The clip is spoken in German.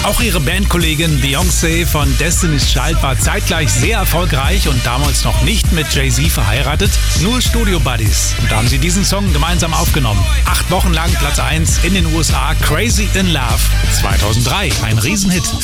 Auch ihre Bandkollegin Beyoncé von Destiny's Child war zeitgleich sehr erfolgreich und damals noch nicht mit Jay-Z verheiratet, nur Studio-Buddies. Und da haben sie diesen Song gemeinsam aufgenommen. 8 Wochen lang Platz 1 in den USA, Crazy in Love. 2003, ein Riesenhit.